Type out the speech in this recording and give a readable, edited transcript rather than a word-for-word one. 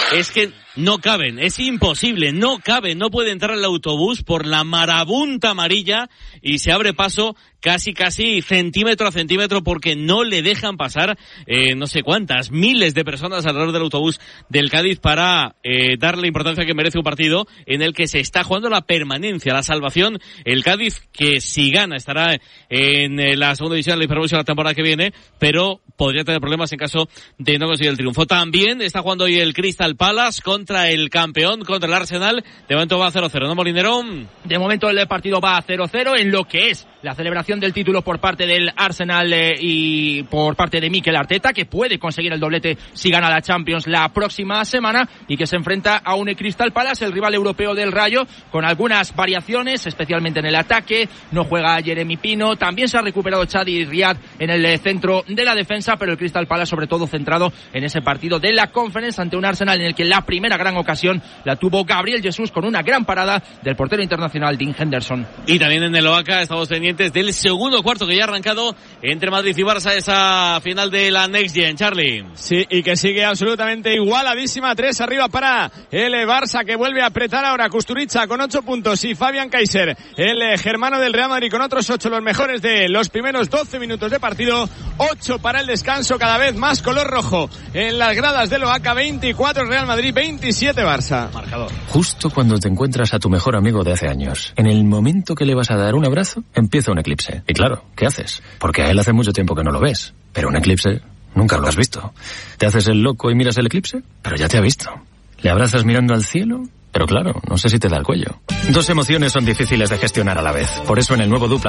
es que no caben, es imposible, no caben, no puede entrar el autobús por la marabunta amarilla y se abre paso casi centímetro a centímetro porque no le dejan pasar no sé cuántas, miles de personas alrededor del autobús del Cádiz para darle la importancia que merece un partido en el que se está jugando la permanencia, la salvación. El Cádiz, que si gana estará en la segunda división de la Hiperbolsa la temporada que viene, pero podría tener problemas en caso de no conseguir el triunfo. También está jugando hoy el Crystal Palace contra el campeón, contra el Arsenal. De momento va a 0-0, ¿no, Molinero? De momento el partido va a 0-0 en lo que es la celebración del título por parte del Arsenal y por parte de Mikel Arteta, que puede conseguir el doblete si gana la Champions la próxima semana, y que se enfrenta a un Crystal Palace, el rival europeo del Rayo, con algunas variaciones, especialmente en el ataque. No juega Jeremy Pino, también se ha recuperado Chadi Riad en el centro de la defensa, pero el Crystal Palace sobre todo centrado en ese partido de la Conference ante un Arsenal en el que la primera gran ocasión la tuvo Gabriel Jesús con una gran parada del portero internacional Dean Henderson. Y también en el Oaca estamos pendientes del segundo cuarto que ya ha arrancado entre Madrid y Barça, esa final de la Next Gen, Charlie. Sí, y que sigue absolutamente igualadísima, 3 arriba para el Barça, que vuelve a apretar ahora Kusturica con 8 puntos y Fabián Kaiser, el germano del Real Madrid, con otros 8, los mejores de los primeros 12 minutos de partido. 8 para el descanso, cada vez más color rojo en las gradas del Oaca. 24 Real Madrid, 27 Barça. Marcador. Justo cuando te encuentras a tu mejor amigo de hace años, en el momento que le vas a dar un abrazo, empieza un eclipse. Y claro, ¿qué haces? Porque a él hace mucho tiempo que no lo ves. Pero un eclipse nunca lo has visto. Te haces el loco y miras el eclipse, pero ya te ha visto. Le abrazas mirando al cielo, pero claro, no sé si te da el cuello. Dos emociones son difíciles de gestionar a la vez. Por eso en el nuevo Dupla